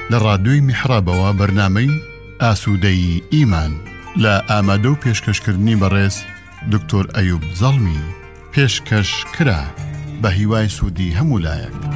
لە ڕادیۆی میحرابەوە بەرنامەی ئاسوودەی ئیمان لە ئامادە و پێشکەشکردنی بەڕێز دکتۆر ئەیوب زەڵمی پێشکەش کرا بە هیوای سوودی هەموو لایەک.